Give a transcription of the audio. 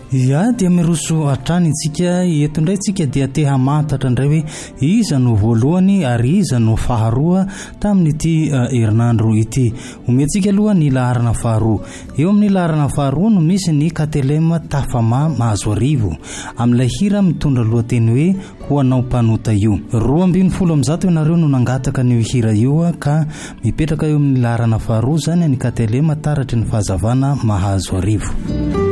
Ya dia miroso atrany tsika eto ndray tsika dia te hamantatra ndray hoe iza no voalohany ary iza no faharoa tamin'ity herinandro ity. Omentsika aloha ny laharana faharoa. Eo amin'ny laharana faharoa no misy ny Katelema Tafama Mahazoarivo amin'ilay hira mitondra lohateny hoe ho anao mpanota io. 270 ianareo no nangataka ny hira io ka mipetraka eo amin'ny laharana faharoa zany ny Katelema taratry ny fahazavana Mahazoarivo.